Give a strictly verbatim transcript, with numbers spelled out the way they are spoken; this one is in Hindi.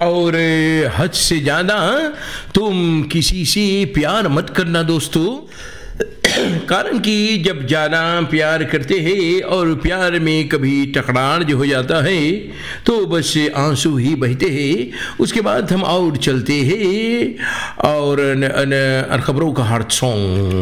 और हद से ज़्यादा तुम किसी से प्यार मत करना दोस्तों, कारण कि जब ज़्यादा प्यार करते हैं और प्यार में कभी टकरार जो हो जाता है तो बस आंसू ही बहते हैं। उसके बाद हम और चलते हैं और खबरों का हार्ट सॉन्ग।